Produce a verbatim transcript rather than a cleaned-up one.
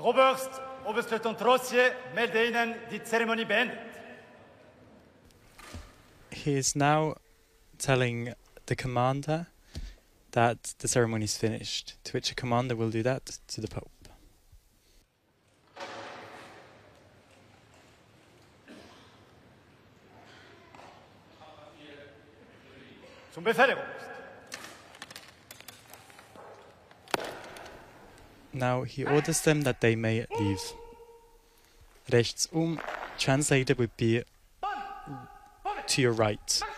Oberst, Oberstleutnant Rossier melde Ihnen die Zeremonie beendet. He is now telling the commander that the ceremony is finished, to which a commander will do that to the Pope. Zum Befehl, Oberst. Now he orders them that they may leave. Rechts um, translated would be to your right.